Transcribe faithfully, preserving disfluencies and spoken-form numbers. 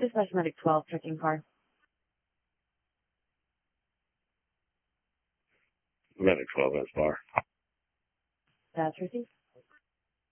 Dispatch Medic twelve, checking car. Medic twelve, that's bar. That's received.